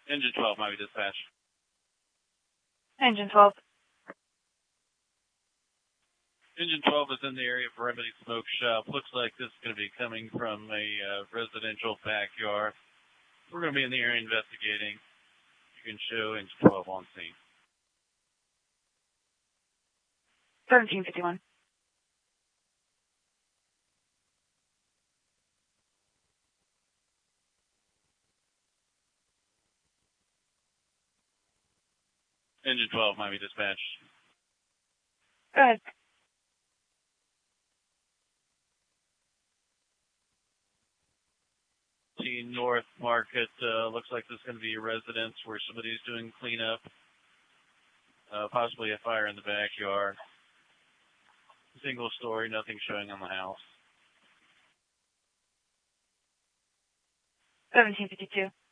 Engine 12, Miami Dispatch. Engine 12. Engine 12 is in the area of Remedy Smoke Shop. Looks like this is going to be coming from a residential backyard. We're going to be in the area investigating. You can show Engine 12 on scene. 1751. Engine 12, Miami Dispatch. Go ahead. T North Market, looks like this is going to be a residence where somebody's doing cleanup. Possibly a fire in the backyard. Single story, nothing showing on the house. 1752.